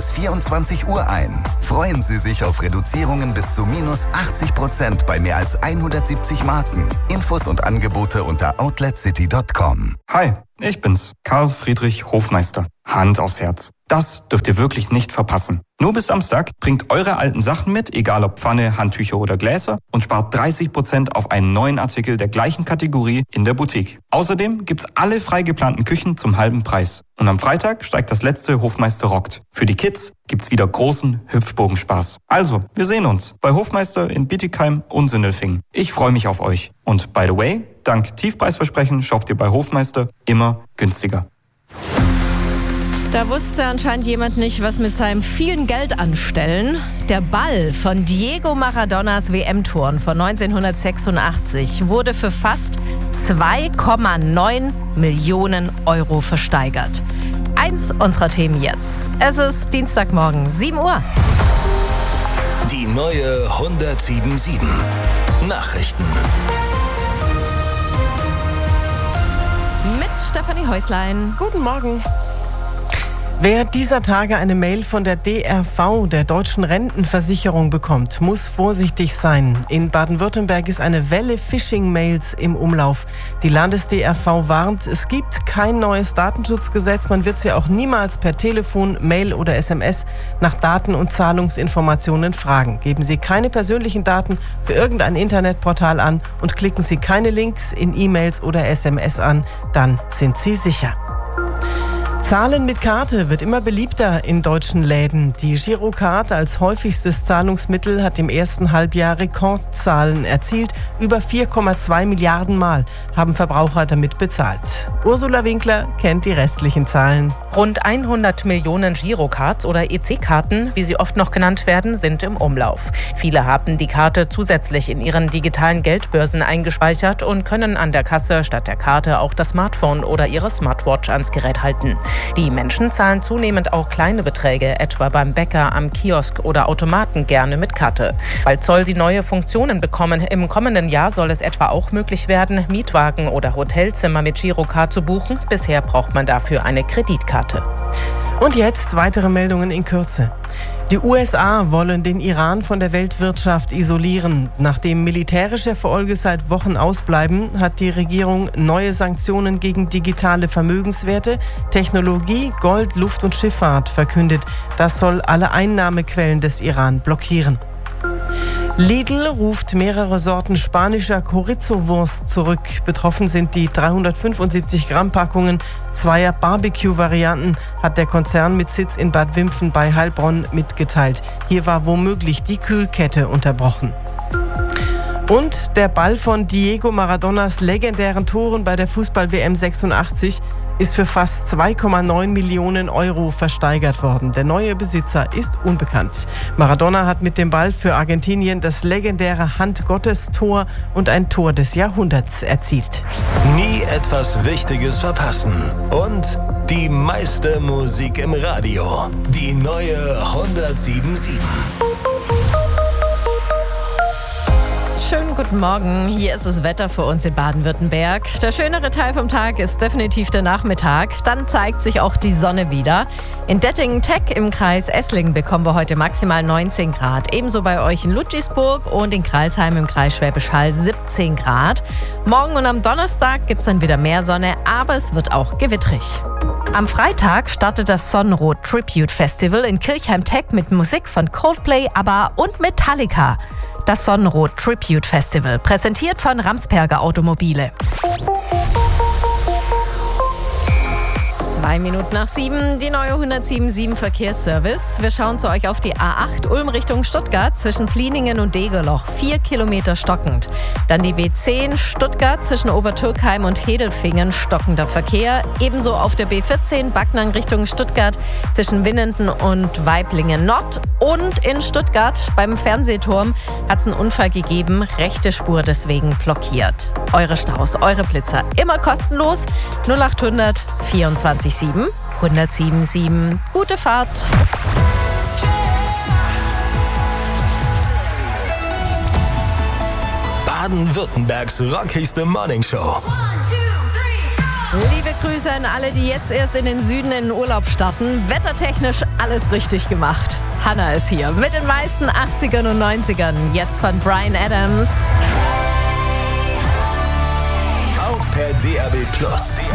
bis 24 Uhr ein. Freuen Sie sich auf Reduzierungen bis zu minus 80% bei mehr als 170 Marken. Infos und Angebote unter outletcity.com. Hi, ich bin's, Karl Friedrich Hofmeister. Hand aufs Herz. Das dürft ihr wirklich nicht verpassen. Nur bis Samstag bringt eure alten Sachen mit, egal ob Pfanne, Handtücher oder Gläser, und spart 30% auf einen neuen Artikel der gleichen Kategorie in der Boutique. Außerdem gibt's alle frei geplanten Küchen zum halben Preis. Und am Freitag steigt das letzte Hofmeister rockt. Für die Kids gibt's wieder großen Hüpfbogenspaß. Also, wir sehen uns bei Hofmeister in Bietigheim und Sindelfingen. Ich freue mich auf euch. Und by the way, dank Tiefpreisversprechen shoppt ihr bei Hofmeister immer günstiger. Da wusste anscheinend jemand nicht, was mit seinem vielen Geld anstellen. Der Ball von Diego Maradonas WM-Toren von 1986 wurde für fast 2,9 Millionen Euro versteigert. Eins unserer Themen jetzt. Es ist Dienstagmorgen, 7 Uhr. Die neue 1077 Nachrichten. Mit Stefanie Häuslein. Guten Morgen. Wer dieser Tage eine Mail von der DRV, der Deutschen Rentenversicherung, bekommt, muss vorsichtig sein. In Baden-Württemberg ist eine Welle Phishing-Mails im Umlauf. Die Landes-DRV warnt, es gibt kein neues Datenschutzgesetz. Man wird sie auch niemals per Telefon, Mail oder SMS nach Daten- und Zahlungsinformationen fragen. Geben Sie keine persönlichen Daten für irgendein Internetportal an und klicken Sie keine Links in E-Mails oder SMS an, dann sind Sie sicher. Zahlen mit Karte wird immer beliebter in deutschen Läden. Die Girocard als häufigstes Zahlungsmittel hat im ersten Halbjahr Rekordzahlen erzielt. Über 4,2 Milliarden Mal haben Verbraucher damit bezahlt. Ursula Winkler kennt die restlichen Zahlen. Rund 100 Millionen Girocards oder EC-Karten, wie sie oft noch genannt werden, sind im Umlauf. Viele haben die Karte zusätzlich in ihren digitalen Geldbörsen eingespeichert und können an der Kasse statt der Karte auch das Smartphone oder ihre Smartwatch ans Gerät halten. Die Menschen zahlen zunehmend auch kleine Beträge, etwa beim Bäcker, am Kiosk oder Automaten, gerne mit Karte. Bald soll sie neue Funktionen bekommen. Im kommenden Jahr soll es etwa auch möglich werden, Mietwagen oder Hotelzimmer mit Girocard zu buchen. Bisher braucht man dafür eine Kreditkarte. Und jetzt weitere Meldungen in Kürze. Die USA wollen den Iran von der Weltwirtschaft isolieren. Nachdem militärische Erfolge seit Wochen ausbleiben, hat die Regierung neue Sanktionen gegen digitale Vermögenswerte, Technologie, Gold, Luft- und Schifffahrt verkündet. Das soll alle Einnahmequellen des Iran blockieren. Lidl ruft mehrere Sorten spanischer Chorizo-Wurst zurück. Betroffen sind die 375 Gramm Packungen zweier Barbecue-Varianten, hat der Konzern mit Sitz in Bad Wimpfen bei Heilbronn mitgeteilt. Hier war womöglich die Kühlkette unterbrochen. Und der Ball von Diego Maradonas legendären Toren bei der Fußball-WM 86 ist für fast 2,9 Millionen Euro versteigert worden. Der neue Besitzer ist unbekannt. Maradona hat mit dem Ball für Argentinien das legendäre Hand-Gottes-Tor und ein Tor des Jahrhunderts erzielt. Nie etwas Wichtiges verpassen. Und die meiste Musik im Radio. Die neue 1077. Schönen guten Morgen, hier ist das Wetter für uns in Baden-Württemberg. Der schönere Teil vom Tag ist definitiv der Nachmittag. Dann zeigt sich auch die Sonne wieder. In Dettingen-Teck im Kreis Esslingen bekommen wir heute maximal 19 Grad. Ebenso bei euch in Ludwigsburg und in Crailsheim im Kreis Schwäbisch Hall 17 Grad. Morgen und am Donnerstag gibt es dann wieder mehr Sonne, aber es wird auch gewittrig. Am Freitag startet das Sonnenrot Tribute Festival in Kirchheim-Teck mit Musik von Coldplay, ABBA und Metallica. Das Sonnenrot Tribute Festival, präsentiert von Ramsperger Automobile. 2 Minuten nach 7, die neue 1077 Verkehrsservice. Wir schauen zu euch auf die A8 Ulm Richtung Stuttgart zwischen Pliningen und Degerloch, 4 Kilometer stockend. Dann die B10 Stuttgart zwischen Obertürkheim und Hedelfingen, stockender Verkehr. Ebenso auf der B14 Backnang Richtung Stuttgart zwischen Winnenden und Weiblingen Nord. Und in Stuttgart beim Fernsehturm hat es einen Unfall gegeben, rechte Spur deswegen blockiert. Eure Staus, eure Blitzer, immer kostenlos. 0800 24 7 1077. Gute Fahrt. Baden-Württembergs rockigste Morningshow. Liebe Grüße an alle, die jetzt erst in den Süden in den Urlaub starten. Wettertechnisch alles richtig gemacht. Hannah ist hier mit den meisten 80ern und 90ern. Jetzt von Bryan Adams. Auch per DAB+.